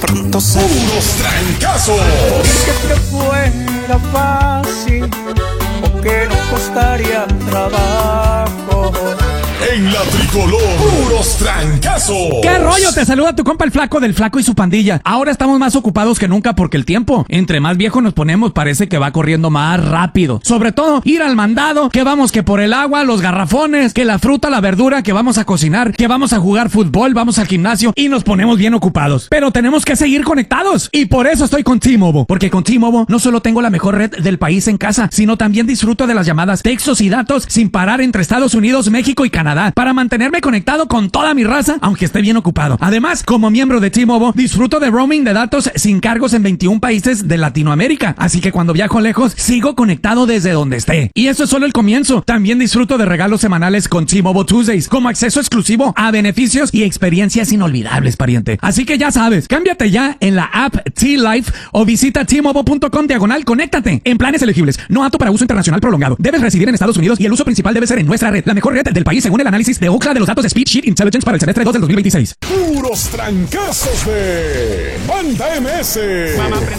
pronto será. ¡Puros trancazos! Que fuera fácil o que no costaría trabajo. En la tricolor, puros trancazos. ¿Qué rollo? Te saluda tu compa el Flaco del Flaco y su pandilla. Ahora estamos más ocupados que nunca porque el tiempo, entre más viejos nos ponemos, parece que va corriendo más rápido. Sobre todo, ir al mandado, que vamos que por el agua, los garrafones, que la fruta, la verdura, que vamos a cocinar, que vamos a jugar fútbol, vamos al gimnasio y nos ponemos bien ocupados. Pero tenemos que seguir conectados. Y por eso estoy con T-Mobile. Porque con T-Mobile no solo tengo la mejor red del país en casa, sino también disfruto de las llamadas, textos y datos sin parar entre Estados Unidos, México y Canadá, para mantenerme conectado con toda mi raza, aunque esté bien ocupado. Además, como miembro de T-Mobile, disfruto de roaming de datos sin cargos en 21 países de Latinoamérica. Así que cuando viajo lejos, sigo conectado desde donde esté. Y eso es solo el comienzo. También disfruto de regalos semanales con T-Mobile Tuesdays, como acceso exclusivo a beneficios y experiencias inolvidables, pariente. Así que ya sabes, cámbiate ya en la app T-Life o visita T-Mobile.com/conéctate. En planes elegibles, no apto para uso internacional prolongado. Debes residir en Estados Unidos y el uso principal debe ser en nuestra red, la mejor red del país según el análisis de Ookla de los datos de Speed Sheet Intelligence para el semestre 2 del 2026. Puros trancazos de Banda MS.